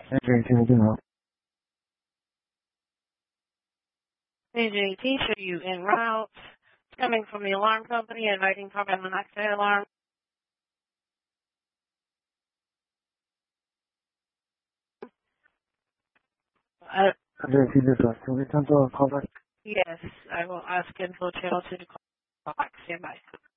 AJT 你好。 AJT, show you en route. It's coming from the alarm company, inviting carbon monoxide alarm. AJT this is, can we cancel a callback? Yes, I will ask info channel to call back. Stand by.